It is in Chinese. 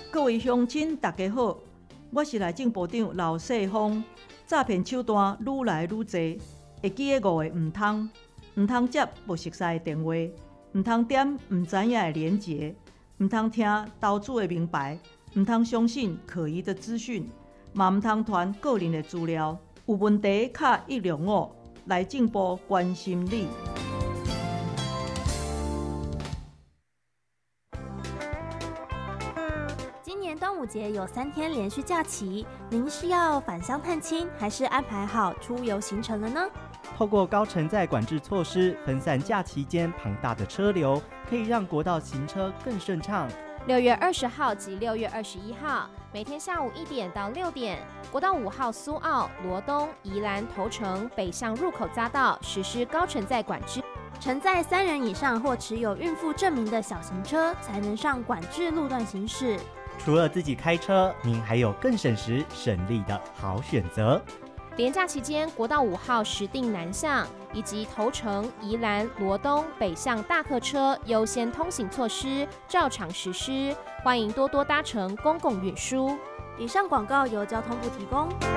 各位乡亲，大家好，我是内政部长刘世芳。诈骗手段愈来愈多，会记的5个唔通接不熟悉的电话，唔通点唔知影的连结，唔通听投资的明白，唔通相信可疑的资讯，嘛唔通传个人的资料。有问题卡105，内政部关心你。 今年端午节有3天连续假期，您是要返乡探亲，还是安排好出游行程了呢？ 透过高承载管制措施，分散假期间庞大的车流，可以让国道行车更顺畅。 6月20号及6月21号，每天下午1点到6点，国道5号苏澳、罗东、宜兰头城北向入口匝道实施高承载管制。 承载3人以上或持有孕妇证明的小型车才能上管制路段行驶。 除了自己开车，您还有更省时省力的好选择。 连假期间，国道5号石碇南向以及头城、宜兰、罗东北向大客车优先通行措施照常实施，欢迎多多搭乘公共运输。 以上广告由交通部提供。